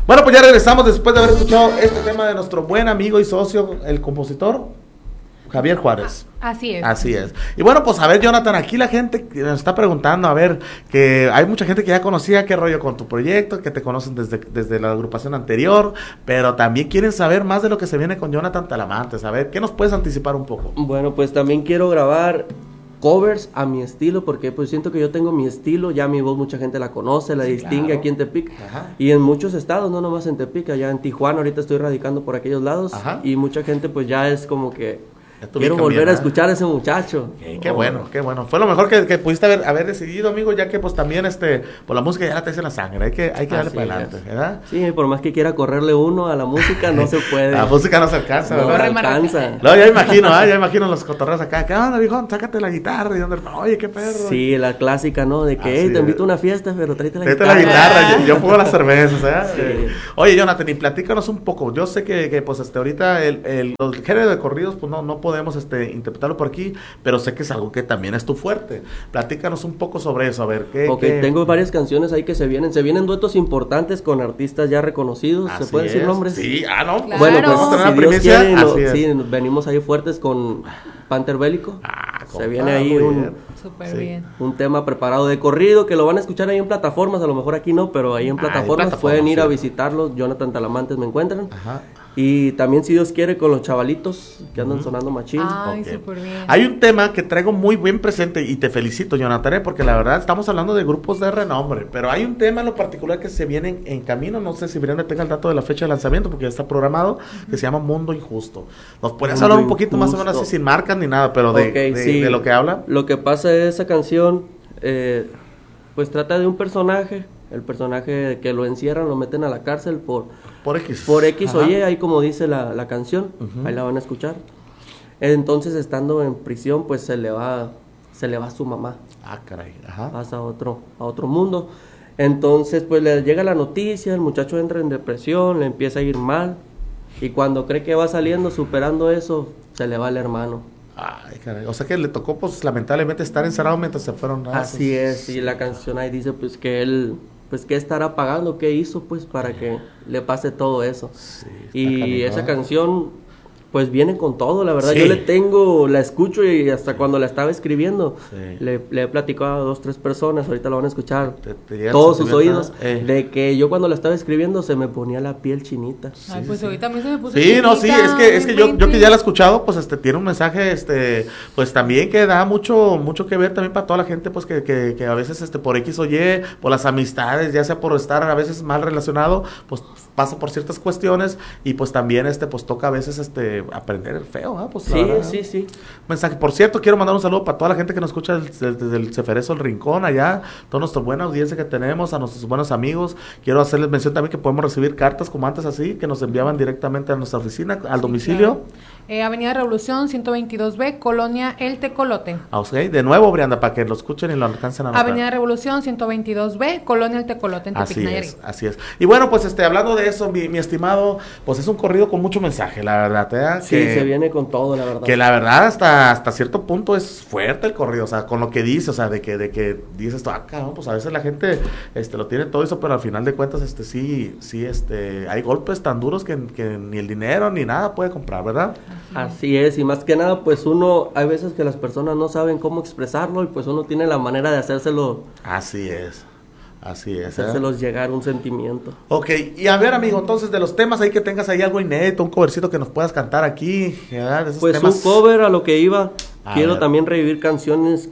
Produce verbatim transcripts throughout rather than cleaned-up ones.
Bueno, pues ya regresamos después de haber escuchado este tema de nuestro buen amigo y socio, el compositor Javier Juárez. Así es. Así es. Y bueno, pues a ver, Jonathan, aquí la gente nos está preguntando, a ver, que hay mucha gente que ya conocía qué rollo con tu proyecto, que te conocen desde, desde la agrupación anterior, pero también quieren saber más de lo que se viene con Jonathan Talamantes. A ver, ¿qué nos puedes anticipar un poco? Bueno, pues también quiero grabar covers a mi estilo, porque pues siento que yo tengo mi estilo, ya mi voz mucha gente la conoce, la sí, distingue claro. Aquí en Tepic. Ajá. Y en muchos estados, no nomás en Tepic, allá en Tijuana, ahorita estoy radicando por aquellos lados. Ajá. Y mucha gente pues ya es como que quiero volver bien, a escuchar a ese muchacho. Okay, qué oh. bueno, qué bueno. Fue lo mejor que, que pudiste haber, haber decidido, amigo, ya que pues también este, pues la música ya la traes en la sangre, hay que, hay que darle para adelante, ¿verdad? Sí, por más que quiera correrle uno a la música, no se puede. La música no se alcanza, no ¿verdad? No alcanza. No, ya imagino, ¿eh? ya imagino los cotorreos acá. ¿Qué onda, viejón? Sácate la guitarra. Y donde, oye, qué perro. Sí, la clásica, ¿no? De que, hey, te invito a una fiesta, pero tráete la tráete guitarra. la guitarra, yo, yo pongo las cervezas, ¿eh? Sí. Oye, Jonathan, y platícanos un poco. Yo sé que, que pues, este, ahorita el, el, los géneros de corridos, pues, no, no podemos, este, interpretarlo por aquí, pero sé que es algo que también es tu fuerte. Platícanos un poco sobre eso, a ver, ¿qué? Ok, qué... tengo varias canciones ahí que se vienen, se vienen duetos importantes con artistas ya reconocidos, Así ¿se pueden es. decir nombres? Sí, ah, no, claro. Bueno, pues, vamos a tener si la Dios primicia, quiere, no, así sí, es. venimos ahí fuertes con Panther Bélico. Ah, se viene ahí un, Súper sí. bien. un tema preparado de corrido que lo van a escuchar ahí en plataformas, a lo mejor aquí no, pero ahí en plataformas, ah, en plataformas pueden ir sí. a visitarlos, Jonathan Talamantes me encuentran. Ajá. Y también, si Dios quiere, con los chavalitos que andan uh-huh. sonando machín. Ay, okay. súper bien. Hay un tema que traigo muy bien presente y te felicito, Jonathan, porque la verdad estamos hablando de grupos de renombre, pero hay un tema en lo particular que se viene en, en camino, no sé si Brianda tenga el dato de la fecha de lanzamiento, porque ya está programado, uh-huh. que se llama Mundo Injusto. ¿Nos puedes Mundo hablar un poquito Injusto. Más o menos así, sin marcas ni nada, pero de, okay, de, sí. de lo que habla? Lo que pasa es esa canción, eh, pues trata de un personaje, el personaje que lo encierran, lo meten a la cárcel por... Por X. Por X o Y, ahí como dice la, la canción, uh-huh. ahí la van a escuchar. Entonces, estando en prisión, pues se le va se le va su mamá. Ah, caray. Ajá. Pasa a otro, a otro mundo. Entonces, pues le llega la noticia, el muchacho entra en depresión, le empieza a ir mal. Y cuando cree que va saliendo, superando eso, se le va el hermano. Ay, caray. O sea que le tocó, pues, lamentablemente estar encerrado mientras se fueron. ¿No? Así es, y la canción ahí dice, pues, que él... pues qué estará pagando, qué hizo pues para que le pase todo eso. Sí, y canino. Esa canción pues viene con todo, la verdad. Sí. Yo le tengo, la escucho y hasta sí. cuando la estaba escribiendo sí. le, le he platicado a dos, tres personas, ahorita lo van a escuchar te, te todos sus oídos, eh. de que yo cuando la estaba escribiendo se me ponía la piel chinita. Sí, Ay, pues sí. ahorita a mí se me puso Sí, chinita, no, sí, es que, es que yo, yo que ya la he escuchado, pues este tiene un mensaje, este, pues también que da mucho, mucho que ver también para toda la gente, pues que, que, que a veces este por X o Y, por las amistades, ya sea por estar a veces mal relacionado, pues pasa por ciertas cuestiones y pues también este pues toca a veces este aprender el feo, ¿eh? Pues, sí, verdad, sí, sí. Mensaje. Por cierto, quiero mandar un saludo para toda la gente que nos escucha desde, desde el Ceferezo, el Rincón, allá, toda nuestra buena audiencia que tenemos, a nuestros buenos amigos. Quiero hacerles mención también que podemos recibir cartas como antes así, que nos enviaban directamente a nuestra oficina, al sí, domicilio. Claro. Eh, Avenida Revolución, ciento veintidós B, Colonia El Tecolote. Ah, okay. De nuevo, Brianda, para que lo escuchen y lo alcancen a notar. Avenida Revolución, ciento veintidós B, Colonia El Tecolote, en Tepic, Así Nayarit. es, así es. Y bueno, pues este hablando de eso, mi, mi estimado, pues es un corrido con mucho mensaje, la verdad. ¿eh? Sí, que, se viene con todo, la verdad. Que la verdad hasta hasta cierto punto es fuerte el corrido, o sea, con lo que dice, o sea, de que de que dices tú, ah, cabrón, pues a veces la gente este lo tiene todo eso, pero al final de cuentas este sí sí este hay golpes tan duros que, que ni el dinero ni nada puede comprar, ¿verdad? Así es, y más que nada, pues uno, hay veces que las personas no saben cómo expresarlo y pues uno tiene la manera de hacérselo. Así es. Así es. Hacérselos ¿eh? llegar un sentimiento. Ok, y a ver, amigo, entonces de los temas ahí que tengas ahí algo inédito, un covercito que nos puedas cantar aquí, ¿verdad? Esos pues temas... un cover a lo que iba. A Quiero ver. también revivir canciones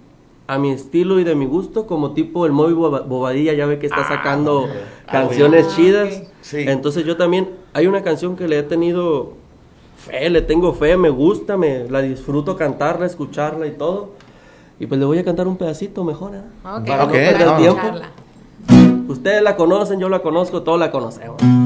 a mi estilo y de mi gusto, como tipo el Moby Bobadilla, ya ve que está ah, sacando okay. canciones ah, chidas. Okay. Sí. Entonces yo también, hay una canción que le he tenido fe, le tengo fe, me gusta, me la disfruto cantarla, escucharla y todo. Y pues le voy a cantar un pedacito mejor, ¿eh? Okay. Para okay, no perder no. tiempo. Ustedes la conocen, yo la conozco, todos la conocemos.